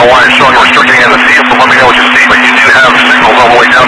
don't know why it's showing restricting in the field, so let me know what you see, but you do have signals all the way down